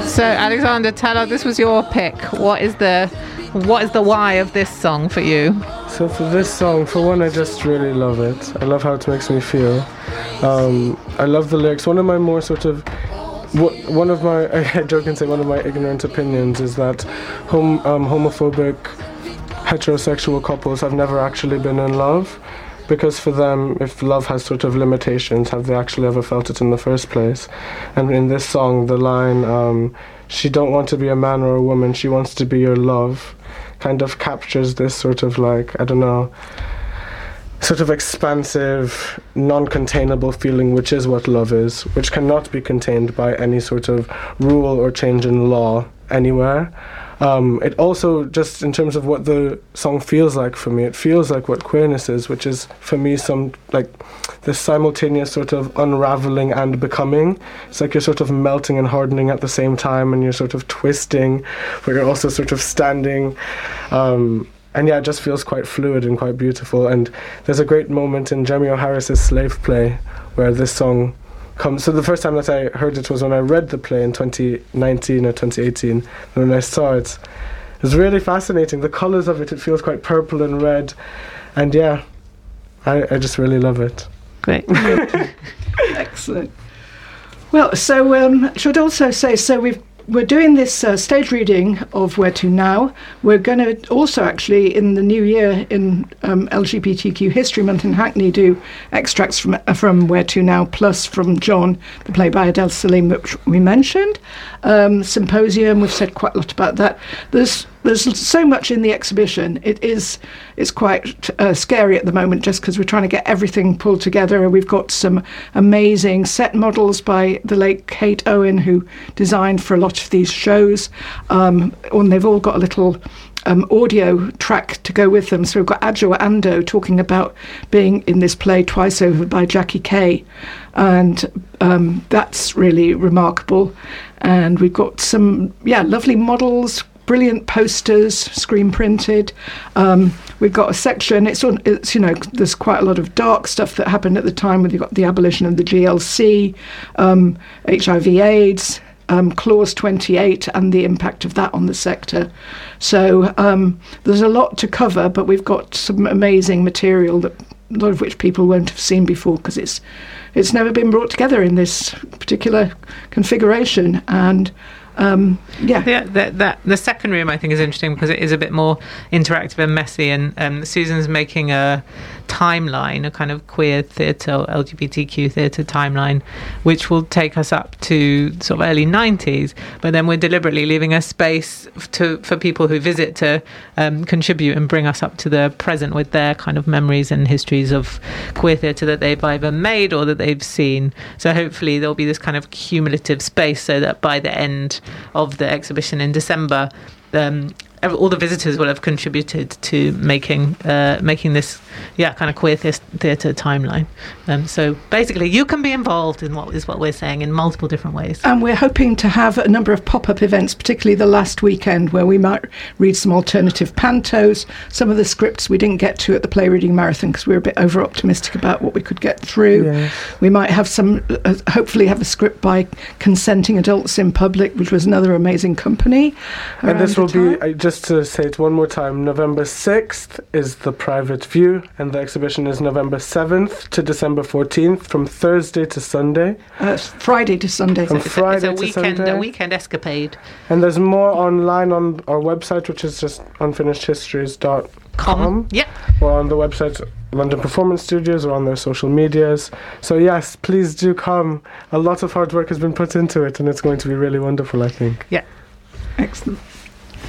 So, Alexander, tell us, this was your pick. What is the why of this song for you? So for this song, for one, I just really love it. I love how it makes me feel. I love the lyrics. One of my more sort of, one of my, I joke and say one of my ignorant opinions is that homophobic heterosexual couples have never actually been in love. Because for them, if love has sort of limitations, have they actually ever felt it in the first place? And in this song, the line, she don't want to be a man or a woman, she wants to be your love, kind of captures this sort of like, I don't know, sort of expansive, non-containable feeling, which is what love is, which cannot be contained by any sort of rule or change in law anywhere. It also, just in terms of what the song feels like for me, it feels like what queerness is, which is for me some like this simultaneous sort of unraveling and becoming. It's like you're sort of melting and hardening at the same time, and you're sort of twisting, but you're also sort of standing. And yeah, it just feels quite fluid and quite beautiful. And there's a great moment in Jeremy O. Harris's Slave Play where this song comes. So the first time that I heard it was when I read the play in 2019 or 2018. And when I saw it, it was really fascinating. The colours of it, it feels quite purple and red. And yeah, I just really love it. Great. Excellent. Well, so should also say, we're doing this stage reading of Where To Now. We're going to also actually in the new year in LGBTQ History Month in Hackney do extracts from Where To Now, plus from John, the play by Adele Salim, which we mentioned. Symposium, we've said quite a lot about that. There's so much in the exhibition. It's quite scary at the moment just because we're trying to get everything pulled together. We've got some amazing set models by the late Kate Owen, who designed for a lot of these shows. And they've all got a little audio track to go with them. So we've got Adjo Ando talking about being in this play Twice Over by Jackie Kay. And that's really remarkable. And we've got some, lovely models, brilliant posters, screen printed. We've got a section. It's there's quite a lot of dark stuff that happened at the time when you got the abolition of the GLC, HIV/AIDS, Clause 28, and the impact of that on the sector. So there's a lot to cover, but we've got some amazing material that a lot of which people won't have seen before because it's never been brought together in this particular configuration. And the second room I think is interesting because it is a bit more interactive and messy, and Susan's making a timeline, a kind of queer theatre or LGBTQ theatre timeline, which will take us up to sort of early 90s, but then we're deliberately leaving a space for people who visit to contribute and bring us up to the present with their kind of memories and histories of queer theatre that they've either made or that they've seen. So hopefully there'll be this kind of cumulative space so that by the end of the exhibition in December, all the visitors will have contributed to making this kind of queer theatre timeline. So basically you can be involved in what we're saying in multiple different ways. And we're hoping to have a number of pop-up events, particularly the last weekend, where we might read some alternative pantos. Some of the scripts we didn't get to at the play reading marathon because we were a bit over-optimistic about what we could get through. Yes. We might have hopefully have a script by Consenting Adults in Public, which was another amazing company. And this will be, just to say it one more time, November 6th is the private view, and the exhibition is November 7th to December 14th, from Thursday to Sunday. Friday to Sunday. From Friday to Sunday. A weekend escapade. And there's more online on our website, which is just unfinishedhistories.com. Yeah. Or on the website London Performance Studios, or on their social medias. So yes, please do come. A lot of hard work has been put into it, and it's going to be really wonderful, I think. Yeah. Excellent.